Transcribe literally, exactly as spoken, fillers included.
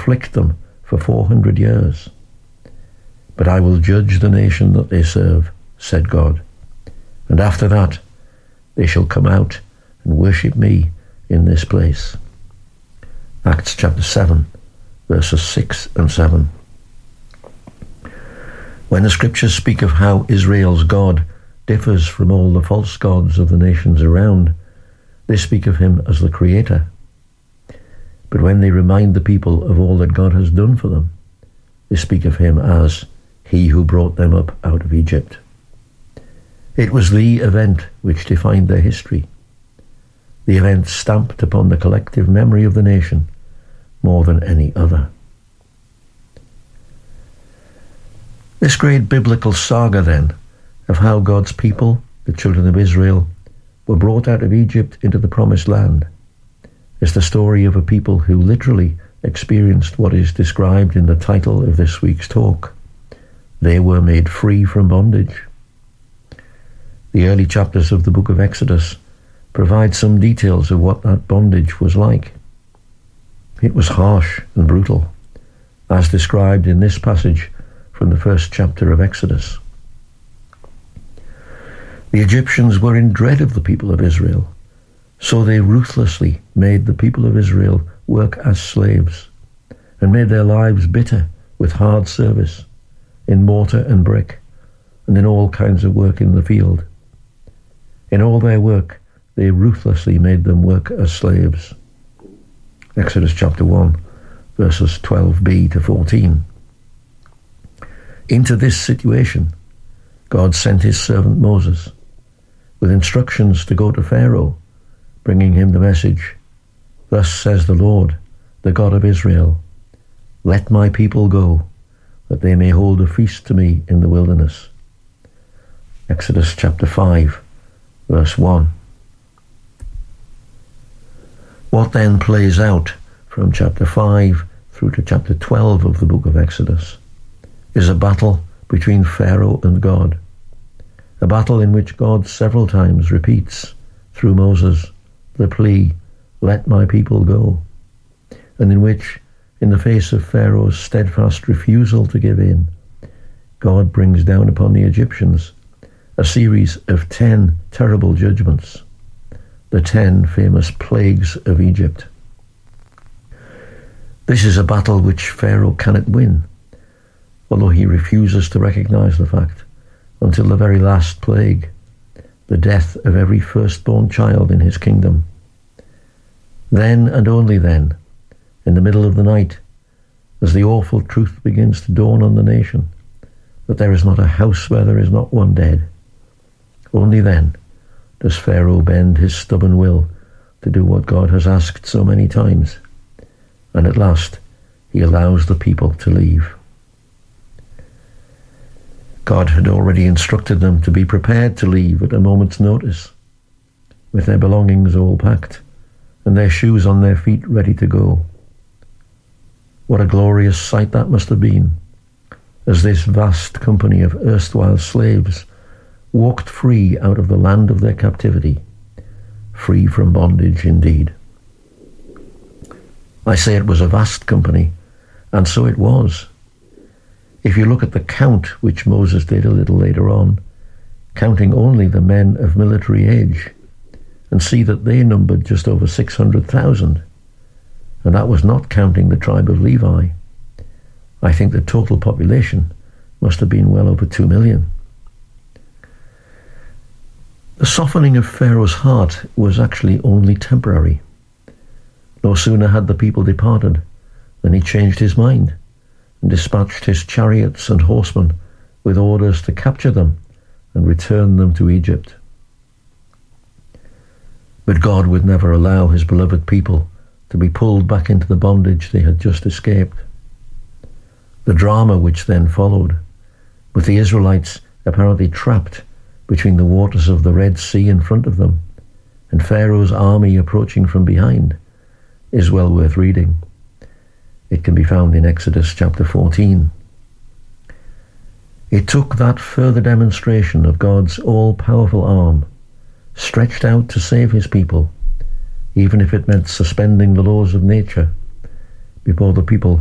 afflict them for four hundred years. But I will judge the nation that they serve, said God. And after that, they shall come out and worship me in this place. Acts chapter seven, verses six and seven. When the scriptures speak of how Israel's God differs from all the false gods of the nations around, they speak of him as the Creator. But when they remind the people of all that God has done for them, they speak of him as he who brought them up out of Egypt. It was the event which defined their history, the event stamped upon the collective memory of the nation more than any other. This great biblical saga, then, of how God's people, the children of Israel, were brought out of Egypt into the promised land, is the story of a people who literally experienced what is described in the title of this week's talk. They were made free from bondage. The early chapters of the book of Exodus provide some details of what that bondage was like. It was harsh and brutal, as described in this passage from the first chapter of Exodus. The Egyptians were in dread of the people of Israel, so they ruthlessly made the people of Israel work as slaves and made their lives bitter with hard service in mortar and brick and in all kinds of work in the field. In all their work, they ruthlessly made them work as slaves. Exodus chapter one, verses twelve b to fourteen. Into this situation, God sent his servant Moses with instructions to go to Pharaoh, bringing him the message, "Thus says the Lord, the God of Israel, let my people go, that they may hold a feast to me in the wilderness." Exodus chapter five, verse one. What then plays out from chapter five through to chapter twelve of the book of Exodus is a battle between Pharaoh and God, a battle in which God several times repeats, through Moses, the plea, "Let my people go," and in which, in the face of Pharaoh's steadfast refusal to give in, God brings down upon the Egyptians a series of ten terrible judgments, the ten famous plagues of Egypt. This is a battle which Pharaoh cannot win, although he refuses to recognize the fact until the very last plague, the death of every firstborn child in his kingdom. Then and only then, in the middle of the night, as the awful truth begins to dawn on the nation, that there is not a house where there is not one dead, only then does Pharaoh bend his stubborn will to do what God has asked so many times, and at last he allows the people to leave. God had already instructed them to be prepared to leave at a moment's notice, with their belongings all packed and their shoes on their feet ready to go. What a glorious sight that must have been, as this vast company of erstwhile slaves walked free out of the land of their captivity, free from bondage indeed. I say it was a vast company, and so it was. If you look at the count which Moses did a little later on, counting only the men of military age, and see that they numbered just over six hundred thousand, and that was not counting the tribe of Levi, I think the total population must have been well over two million. The softening of Pharaoh's heart was actually only temporary. No sooner had the people departed than he changed his mind and dispatched his chariots and horsemen with orders to capture them and return them to Egypt. But God would never allow his beloved people to be pulled back into the bondage they had just escaped. The drama which then followed, with the Israelites apparently trapped between the waters of the Red Sea in front of them and Pharaoh's army approaching from behind, is well worth reading. It can be found in Exodus chapter fourteen. It took that further demonstration of God's all-powerful arm, stretched out to save his people, even if it meant suspending the laws of nature, before the people